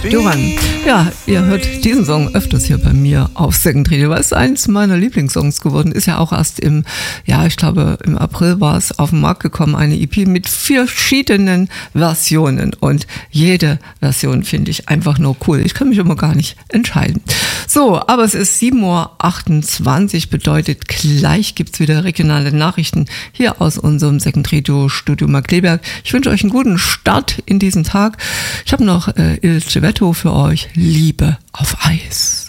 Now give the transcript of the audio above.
Duran. Ja, ihr hört diesen Song öfters hier bei mir auf Second Radio, weil es eins meiner Lieblingssongs geworden ist. Ja auch erst im April war es auf den Markt gekommen, eine EP mit verschiedenen Versionen. Und jede Version finde ich einfach nur cool. Ich kann mich immer gar nicht entscheiden. So, aber es ist 7.28 Uhr, bedeutet gleich gibt es wieder regionale Nachrichten hier aus unserem Second Radio Studio Markkleeberg. Ich wünsche euch einen guten Start in diesen Tag. Ich habe noch Il Civetto für euch, Liebe auf Eis.